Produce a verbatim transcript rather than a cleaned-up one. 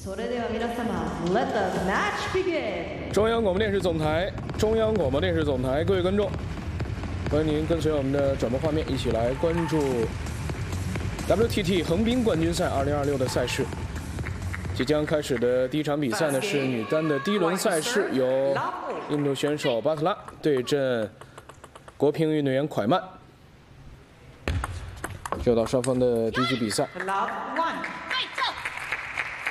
中央广播电视总台，中央广播电视总台，各位观众，欢迎您跟随我们的转播画面，一起来关注 W T T 横滨冠军赛二零二六的赛事。即将开始的第一场比赛呢是女单的第一轮赛事，由印度选手巴特拉对阵国乒运动员蒯曼。就到双方的第一局比赛。